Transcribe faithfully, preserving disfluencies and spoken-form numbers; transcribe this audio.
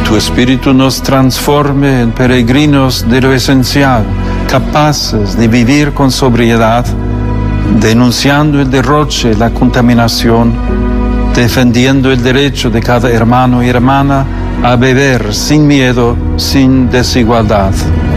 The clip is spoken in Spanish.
tu espíritu nos transforme en peregrinos de lo esencial, capaces de vivir con sobriedad, denunciando el derroche, la contaminación, defendiendo el derecho de cada hermano y hermana a beber sin miedo, sin desigualdad.